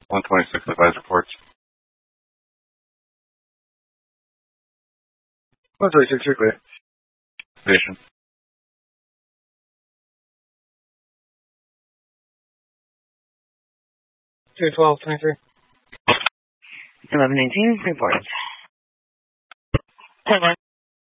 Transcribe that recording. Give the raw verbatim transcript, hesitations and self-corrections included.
one twenty-six advise reports. one twenty-six, you're clear. Station. two twelve twenty-three. eleven eighteen, report. ten one.